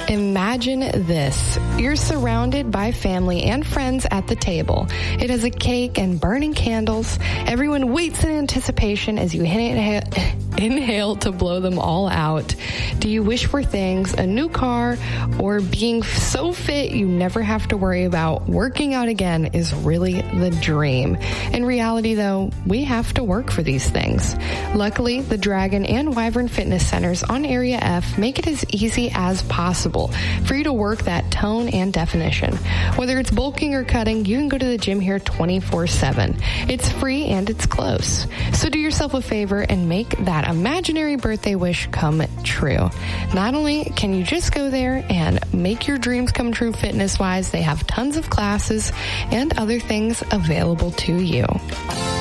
Imagine this. You're surrounded by family and friends at the table. It has a cake and burning candles. Everyone waits in anticipation as you inhale to blow them all out. Do you wish for things, a new car, or being so fit you never have to worry about working out again is really the dream. In reality, though, we have to work for these things. Luckily, the Dragon and Wyvern Fitness Centers on Area F make it as easy as possible for you to work that tone and definition. Whether it's bulking or cutting, you can go to the gym here 24/7. It's free and it's close. So do yourself a favor and make that imaginary birthday wish come true. Not only can you just go there and make your dreams come true fitness-wise, they have tons of classes and other things available to you.